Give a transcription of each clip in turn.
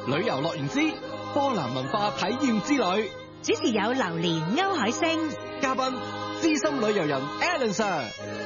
旅遊樂園之波蘭文化體驗之旅， 主持有榴蓮歐海星， 嘉賓資深旅遊人 Alan Sir。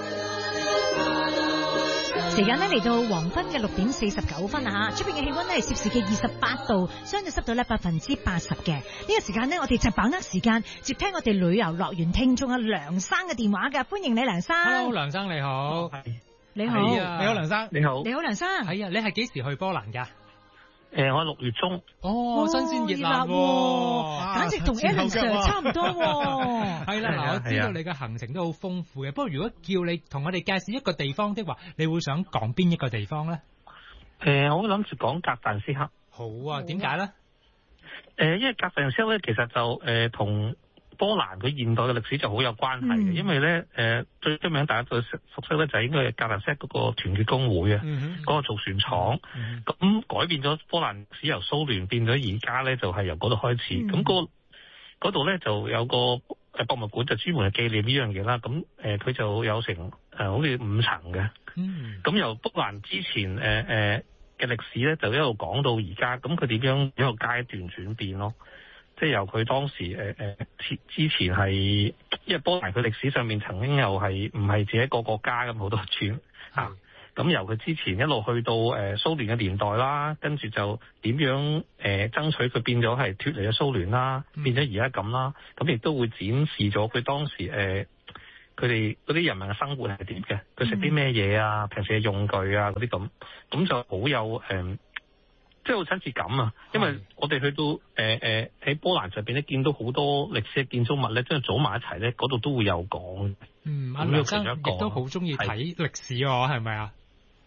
時間咧嚟到黃昏嘅6:49啊！出邊嘅氣溫咧係攝氏嘅28度，相對濕度咧80%嘅。呢個時間咧，我哋就把握時間接聽我哋旅遊樂園聽眾阿梁生嘅電話㗎。歡迎你，梁生。 Hello， 梁生你好。 你好。 你好，梁生。 你好。 你好，梁生。 係啊，你係幾時去波蘭㗎？ 我6月中。 哦，新鮮熱辣喎， 簡直同 Alan Sir 差唔多喎。 係啦，嗱，我知道你嘅行程都好豐富嘅。不過如果叫你同我哋介紹一個地方的話，你會想講邊一個地方咧？ 我諗住講格凡斯克。 好啊，點解咧？ 因為格凡斯克咧，其實就同波蘭佢現代嘅歷史就好有關係嘅，因為咧最出名大家最熟悉咧就係應該係格凡斯克嗰個團結工會啊，嗰個造船廠，咁改變咗波蘭歷史，由蘇聯變咗而家咧就係由嗰度開始，咁嗰度咧就有個博物館就專門係紀念呢樣嘢啦，咁佢就有成好似5層嘅，咁由波蘭之前嘅歷史咧就一路講到而家，咁佢點樣一個階段轉變咯。即係由佢當時之前係，因為波蘭佢歷史上面曾經又係唔係自己一個國家咁好多轉啊，咁由佢之前一路去到蘇聯嘅年代啦，跟住就點樣爭取佢變咗係脫離咗蘇聯啦，變咗而家咁啦，咁亦都會展示咗佢當時佢哋嗰啲人民嘅生活係點嘅，佢食啲咩嘢啊，平時嘅用具啊嗰啲咁就好有即係好親切感啊！因為我哋去到喺波蘭上邊咧，見到好多歷史嘅建築物咧，真係組埋一齊咧，嗰度都會有講。 阿梁生亦都好中意睇歷史喎，係咪啊？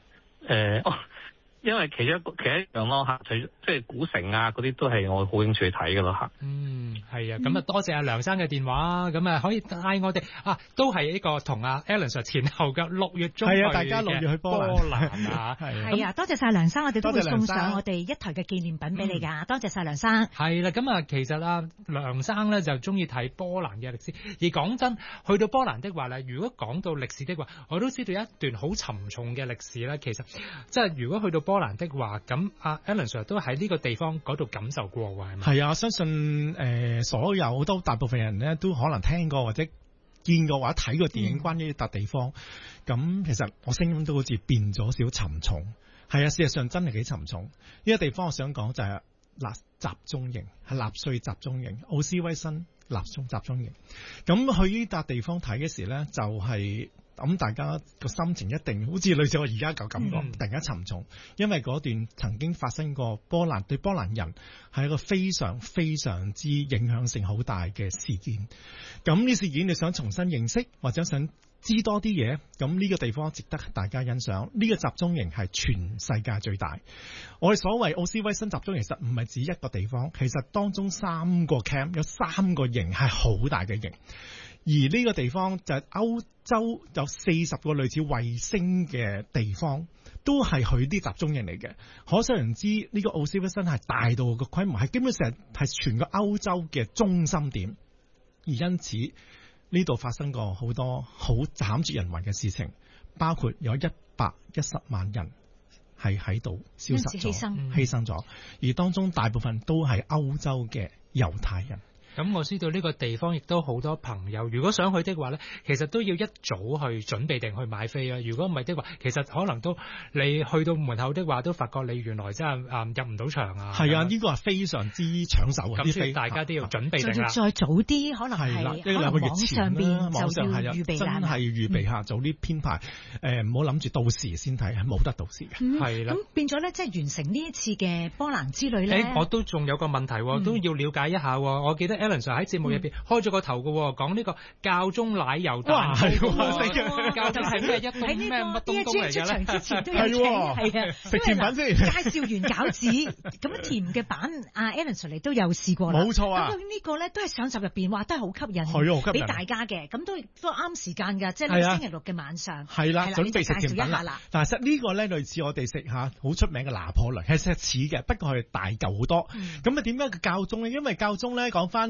因為其中一樣咯嚇，即係古城啊嗰啲都係我好興趣睇㗎咯嚇。 係啊，咁啊多謝阿梁生嘅電話，咁啊可以帶我哋都係呢個同阿 Alan Sir 前後嘅6月中係啊，大家6月去波蘭啊， 係啊，多謝晒梁生，我哋都會送上我哋一台嘅紀念品俾你㗎，多謝晒梁生。 係啦，咁啊其實啊梁生咧就中意睇波蘭嘅歷史，而講真，去到波蘭的話咧，如果講到歷史的話，我都知道一段好沉重嘅歷史咧。其實即係如果去到波蘭的話，咁阿 Alan Sir 都喺呢個地方嗰度感受過喎，係咪？ 係啊，相信所有都大部分人咧都可能聽過或者見過或者睇過電影關於呢笪地方。咁其實我聲音都好似變咗少沉重。係啊，事實上真係幾沉重。呢個地方我想講就係集中營，係納粹集中營，奧斯威辛納粹集中營。咁去呢笪地方睇嘅時咧，就係咁大家個心情一定好似類似我而家個感覺，突然間沉重，因為嗰段曾經發生過對波蘭人係一個非常非常之影響性好大嘅事件。咁呢事件你想重新認識或者想知多啲嘢，咁呢個地方值得大家欣賞。呢個集中營係全世界最大。我哋所謂奧斯威辛集中營其實唔係指一個地方，其實當中3個 camp 有3個營係好大嘅營。而呢個地方就係歐洲有40個類似衛星嘅地方，都係佢啲集中營嚟嘅。可想而知，呢個奧斯威辛係大到個規模係基本上係全個歐洲嘅中心點，而因此呢度發生過好多好慘絕人寰嘅事情，包括有110萬人係喺度消失咗、犧牲咗，而當中大部分都係歐洲嘅猶太人。 咁我知道呢個地方亦都好多朋友，如果想去的話呢，其實都要一早去準備定去買飛啊。如果唔係的話，其實可能都你去到門口的話，都發覺你原來真係入唔到場啊。 係啊，呢個係非常之搶手啊！ 咁所以大家都要準備定啦。 再早啲，可能係 2個月前啦， 網上邊就要預備啦。 真係預備下，早啲編排。唔好諗住到時先睇，係冇得到時嘅。 係啦。 咁變咗咧，即係完成呢一次嘅波蘭之旅咧。 我都仲有個問題，都要了解一下。我記得Alan Sir 喺節目入邊開咗個頭嘅，講呢個教宗奶油蛋糕。教宗係咩一東咩乜東東嚟嘅咧？出場之前都有係啊， 食甜品先。 介紹完餃子咁甜嘅版，阿 Alan Sir 你都有試過啦。 冇錯啊。 咁呢個咧都係上集入邊話都係好吸引，俾大家嘅。咁都啱時間㗎，即係星期六嘅晚上。 係啦，準備食甜品啦。 但係實呢個咧類似我哋食下好出名嘅拿破崙，係似嘅，不過係大嚿好多。咁啊點解個教宗咧？因為教宗咧講翻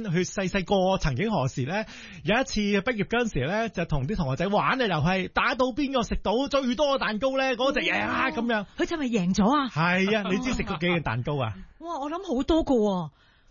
佢細個曾經何時咧，有一次畢業嗰陣時咧，就同啲同學仔玩嘅遊戲，打到邊個食到最多蛋糕咧，嗰隻贏啊咁樣。 佢就咪贏咗啊？ 係啊，你知食過幾件蛋糕啊？ 哇，我諗好多個喎。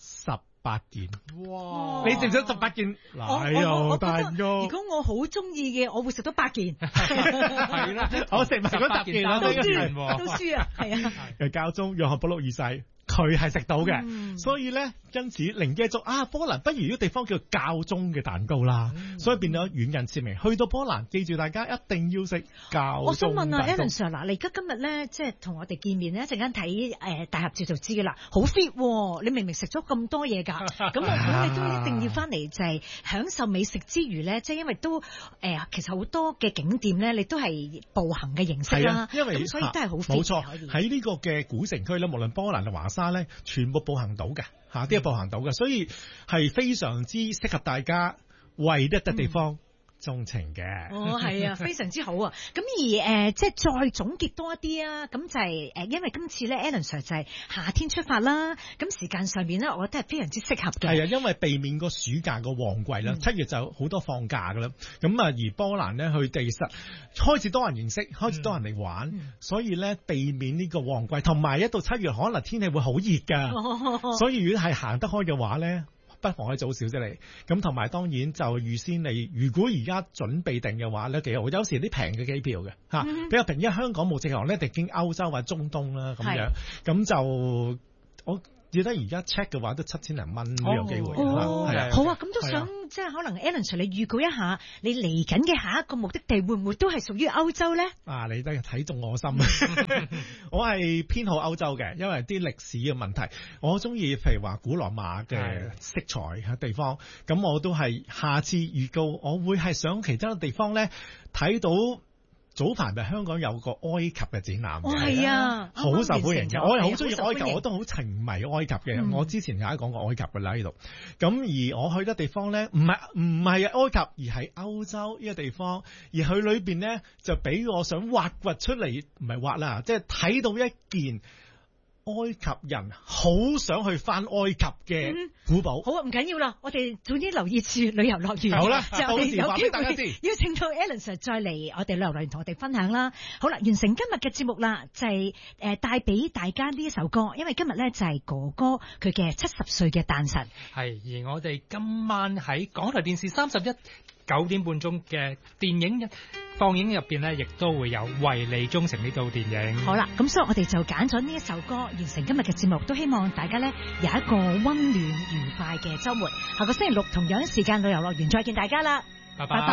18件。 哇！ 你食咗18件奶油蛋糕。 如果我好中意嘅，我會食到8件。 係啦， 我食埋嗰10件啦， 都輸啊，係啊。 又教宗約翰保祿二世。佢係食到嘅，所以咧因此靈機一觸啊，波蘭不如呢個地方叫教宗嘅蛋糕啦，所以變咗遠近馳名。去到波蘭，記住大家一定要食教宗。 我想問啊 Alan Sir， 嗱，你而家今日咧即係同我哋見面咧，一陣間睇大合照就知噶啦，好 fit 喎！你明明食咗咁多嘢㗎，咁我估你都一定要翻嚟就係享受美食之餘咧，即係因為都其實好多嘅景點咧，你都係步行嘅形式啦， 因為所以都係好 fit。冇錯， 喺呢個嘅古城區咧，無論波蘭定華沙咧，全部步行到嘅嚇，啲係步行到嘅，所以係非常之適合大家為一笪地方鍾情嘅。 哦，係啊，非常之好啊！咁而即係再總結多一啲啊，咁就係因為今次咧 Alan Sir 就係夏天出發啦，咁時間上面咧，我覺得係非常之適合嘅。 係啊，因為避免個暑假個旺季啦，7月就好多放假噶啦。咁啊，而波蘭咧，佢哋實開始多人認識，開始多人嚟玩，所以咧避免呢個旺季，同埋一到7月可能天氣會好熱噶，所以如果係行得開嘅話咧，不妨可以早少啲嚟，咁同埋當然就預先你，如果而家準備定嘅話咧幾好，有時啲平嘅機票嘅嚇，比較平，因為香港冇直航咧，一定經歐洲或者中東啦咁樣，咁就我記得而家 check 嘅話都7000零蚊都有機會，係啊， 好啊，咁都想即係可能 Alan Sir 你預告一下，你嚟緊嘅下一個目的地會唔會都係屬於歐洲咧？啊， 你都睇中我心，我係偏好歐洲嘅，因為啲歷史嘅問題，我中意譬如話古羅馬嘅色彩嘅地方，咁我都係下次預告，我會係想其他地方咧睇到。早排咪香港有個埃及嘅展覽嘅，係啊，好受歡迎嘅。我係好中意埃及，我都好情迷埃及嘅。我之前有講過埃及嘅啦呢度。咁而我去得地方咧，唔係埃及，而係歐洲呢個地方。而佢裏邊咧就俾我想挖掘出嚟，唔係挖啦，即係睇到一件埃及人好想去翻埃及嘅古堡。 好啊，唔緊要啦，我哋總之留意住旅遊樂園。 好啦， 到時話俾大家知，邀請到 Alan Sir 再嚟我哋旅遊樂園同我哋分享啦。好啦，完成今日嘅節目啦，就係帶俾大家呢一首歌，因為今日咧就係哥哥佢嘅70歲嘅誕辰。 係，而我哋今晚喺港台電視31 9點半鐘嘅電影放映入邊咧，亦都會有為你鍾情呢套電影。 好啦，咁所以我哋就揀咗呢一首歌，完成今日嘅節目，都希望大家咧有一個溫暖愉快嘅週末。下個星期六同樣時間旅遊樂園再見大家啦， 拜拜。